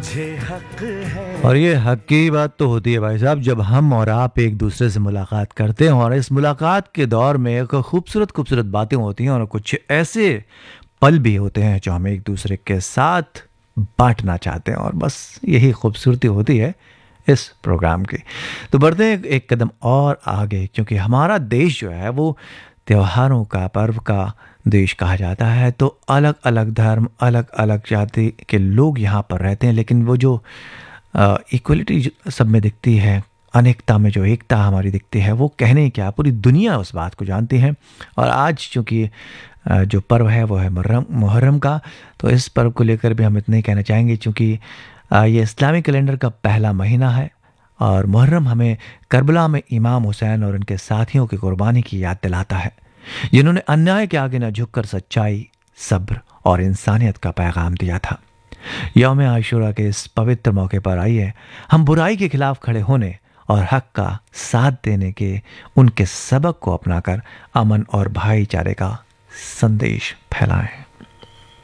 और ये हक की बात तो होती है भाई साहब, जब हम और आप एक दूसरे से मुलाकात करते हैं और इस मुलाकात के दौर में एक खूबसूरत खूबसूरत बातें होती हैं और कुछ ऐसे पल भी होते हैं जो हम एक दूसरे के साथ बांटना चाहते हैं, और बस यही खूबसूरती होती है इस प्रोग्राम की। तो बढ़ते हैं एक कदम और आगे, क्योंकि हमारा देश जो है वो त्योहारों का, पर्व का देश कहा जाता है। तो अलग अलग धर्म, अलग अलग जाति के लोग यहाँ पर रहते हैं, लेकिन वो जो इक्वलिटी सब में दिखती है, अनेकता में जो एकता हमारी दिखती है, वो कहने क्या, पूरी दुनिया उस बात को जानती है। और आज चूँकि जो पर्व है वो है मुहर्रम का, तो इस पर्व को लेकर भी हम इतना ही कहना चाहेंगे, चूँकि ये इस्लामी कैलेंडर का पहला महीना है और मुहर्रम हमें करबला में इमाम हुसैन और उनके साथियों की कुर्बानी की याद दिलाता है, जिन्होंने अन्याय के आगे न झुककर सच्चाई, सब्र और इंसानियत का पैगाम दिया था। यौम आशूरा के इस पवित्र मौके पर आइए हम बुराई के खिलाफ खड़े होने और हक का साथ देने के उनके सबक को अपनाकर अमन और भाईचारे का संदेश फैलाएं।